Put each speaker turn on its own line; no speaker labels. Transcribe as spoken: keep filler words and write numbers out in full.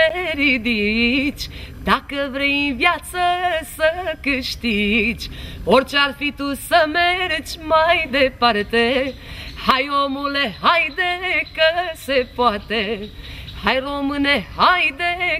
te ridici, dacă vrei în viață să câștigi. Orice ar fi tu să mergi mai departe, hai omule, haide că se poate. Hai române, haide